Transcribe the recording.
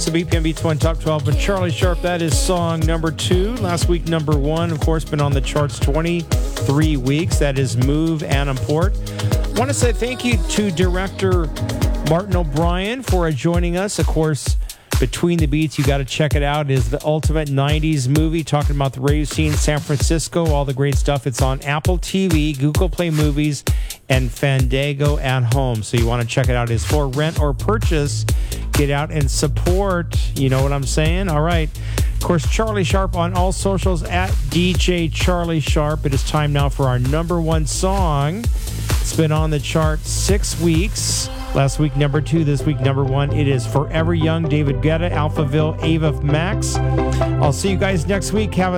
the BPM Beats 1 Top 12. And Charlie Sharp, that is song number 2. Last week, number 1, of course, been on the charts 23 weeks. That is Move Adam Port. I want to say thank you to director Martin O'Brien for joining us. Of course, Between the Beats, you got to check it out. It is the ultimate 90s movie talking about the rave scene in San Francisco, all the great stuff. It's on Apple TV, Google Play Movies, and Fandango at home. So you want to check it out. It's for rent or purchase. Get out and support. You know what I'm saying? All right. Of course, Charlie Sharp on all socials at DJ Charlie Sharp. It is time now for our number 1 song. It's been on the chart 6 weeks. Last week, number 2. This week, number 1. It is Forever Young, David Guetta, Alphaville, Ava Max. I'll see you guys next week. Have a